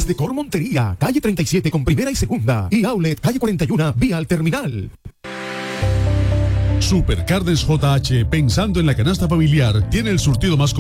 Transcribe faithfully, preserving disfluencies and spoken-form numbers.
Tiendas de Montería, calle treinta y siete con primera y segunda. Y Outlet, calle cuarenta y uno, vía al terminal. Supercarnes J H, pensando en la canasta familiar, tiene el surtido más